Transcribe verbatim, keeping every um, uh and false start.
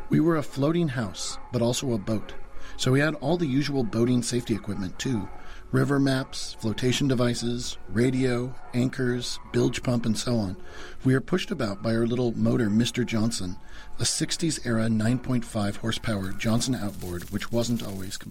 We were a floating house, but also a boat. So we had all the usual boating safety equipment, too. River maps, flotation devices, radio, anchors, bilge pump, and so on. We are pushed about by our little motor, Mister Johnson, a sixties-era nine point five horsepower Johnson outboard, which wasn't always